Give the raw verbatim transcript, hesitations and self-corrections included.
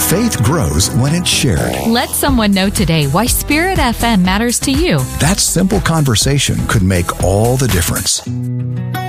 Faith grows when it's shared. Let someone know today why Spirit F M matters to you. That simple conversation could make all the difference.